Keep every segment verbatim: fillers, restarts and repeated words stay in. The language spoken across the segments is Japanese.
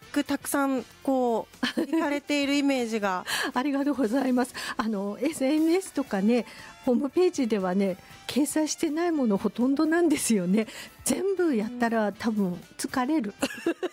服たくさんこう行かれているイメージがありがとうございます。あの エスエヌエス とかね、ホームページではね掲載してないものほとんどなんですよね。全部やったら多分疲れる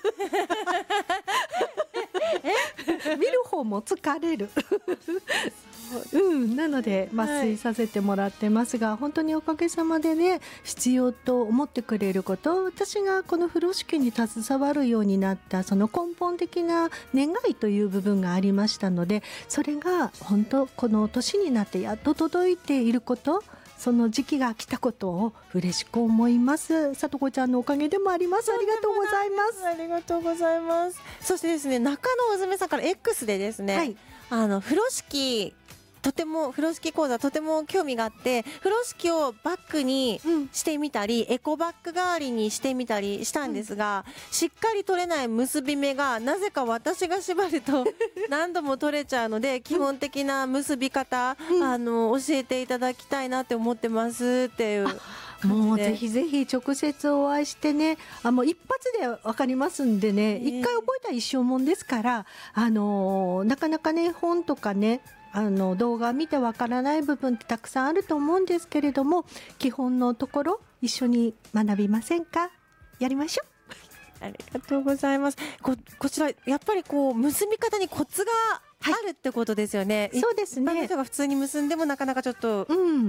見る方も疲れるうん、なので抜粋させてもらってますが、はい、本当におかげさまでね、必要と思ってくれること、私がこの風呂敷に携わるようになったその根本的な願いという部分がありましたので、それが本当この年になってやっと届いていること、その時期が来たことを嬉しく思います。さとこちゃんのおかげでもあります。ありがとうございます。 ありがとうございます。そしてですね、中野うずめさんから X でですね、はい、あの風呂敷とても風呂敷講座とても興味があって、風呂敷をバッグにしてみたり、うん、エコバッグ代わりにしてみたりしたんですが、うん、しっかり取れない結び目がなぜか私が縛ると何度も取れちゃうので、基本的な結び方、うん、あの教えていただきたいなって思ってますっていう。 もうぜひぜひ直接お会いしてね、あもう一発で分かりますんでね、一回覚えたら一生もんですから、あのー、なかなかね本とかねあの動画見てわからない部分ってたくさんあると思うんですけれども、基本のところ一緒に学びませんか？やりましょう。 ありがとうございます。こ、こちらやっぱりこう結び方にコツがあるってことですよね。 はい、そうですね。 一般の人が普通に結んでもなかなかちょっとっていう、うん、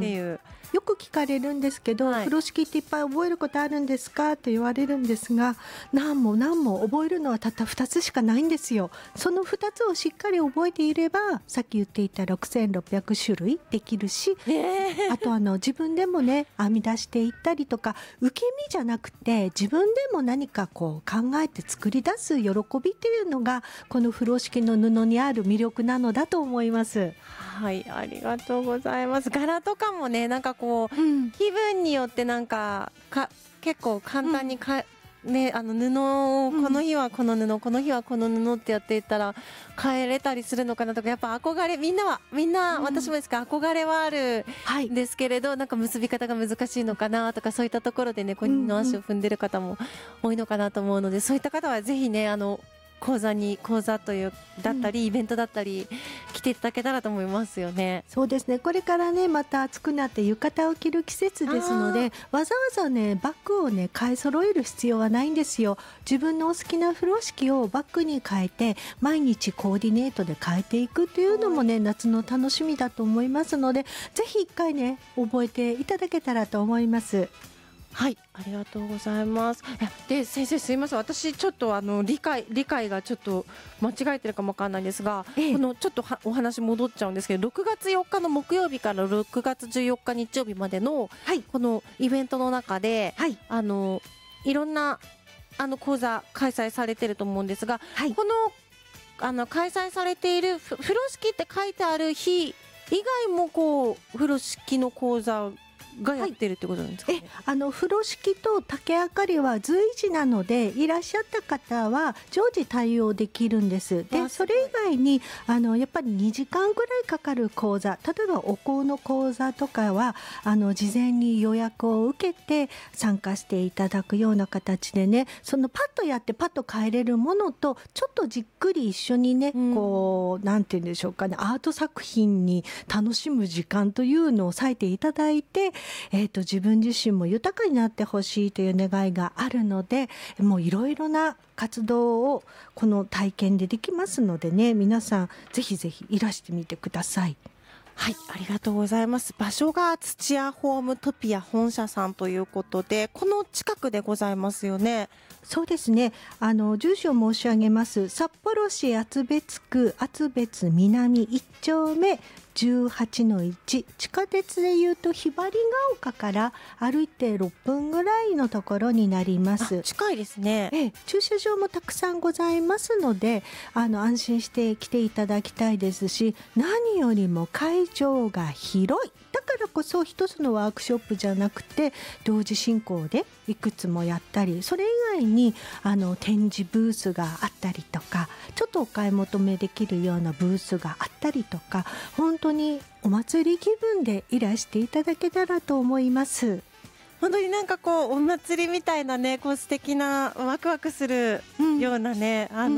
よく聞かれるんですけど、はい、風呂敷っていっぱい覚えることあるんですかって言われるんですが、何も何も覚えるのはたったふたつしかないんですよ。そのふたつをしっかり覚えていれば、さっき言っていたろくせんろっぴゃくしゅるいできるし、えー、あとあの自分でもね編み出していったりとか、受け身じゃなくて自分でも何かこう考えて作り出す喜びっていうのがこの風呂敷の布にある魅力なのだと思います。 はい、ありがとうございます。柄とかもね、なんかこう、うん、気分によってなんか、か結構簡単にか、うん、ね、あの布をこの日はこの布、うん、この日はこの布ってやっていったら変えれたりするのかなとか、やっぱ憧れ、みんなはみんな、うん、私もですか、憧れはあるんですけれど、はい、なんか結び方が難しいのかなとか、そういったところでね、この足を踏んでる方も多いのかなと思うので、そういった方はぜひね、あの講座に講座というだったり、うん、イベントだったり来ていただけたらと思いますよね。 そうですね。これからねまた暑くなって浴衣を着る季節ですので、わざわざねバッグをね買い揃える必要はないんですよ。自分のお好きな風呂敷をバッグに変えて毎日コーディネートで変えていくっていうのもね夏の楽しみだと思いますので、ぜひ一回ね覚えていただけたらと思います。 はい、ありがとうございます。で、先生すいません、私ちょっとあの理解理解がちょっと間違えてるかもわかんないんですが、ええ、このちょっとはお話戻っちゃうんですけど、ろくがつよっかの木曜日からろくがつじゅうよっか日曜日までの、はい、このイベントの中で、はい、あのいろんなあの講座開催されてると思うんですが、はい、このあの開催されている風呂敷って書いてある日以外もこう風呂敷の講座がやってるってことなんですかね。 はい、えあの風呂敷と竹あかりは随時なので、いらっしゃった方は常時対応できるんです。でそれ以外にあのやっぱりにじかんぐらいかかる講座、例えばお香の講座とかはあの事前に予約を受けて参加していただくような形でね、そのパッとやってパッと帰れるものとちょっとじっくり一緒にね、うん、こうなんて言うんでしょうかね、アート作品に楽しむ時間というのを割いていただいて、えーと、自分自身も豊かになってほしいという願いがあるので、もういろいろな活動をこの体験でできますのでね、皆さんぜひぜひいらしてみてください。 はい、ありがとうございます。場所が土屋ホームトピア本社さんということで、この近くでございますよね。 そうですね。あの住所を申し上げます。札幌市厚別区厚別南いっちょうめじゅうはちのいち、地下鉄でいうとひばりが丘から歩いてろっぷんぐらいのところになります。 近いですね。 ええ、駐車場もたくさんございますので、あの安心して来ていただきたいですし、何よりも会場が広い。だからこそ一つのワークショップじゃなくて同時進行でいくつもやったり、それ以外にあの展示ブースがあったりとか、ちょっとお買い求めできるようなブースがあったりとか、本当にお祭り気分でいらしていただけたらと思います。 本当になんかこうお祭りみたいなね、こう素敵なワクワクするようなね、うん、あの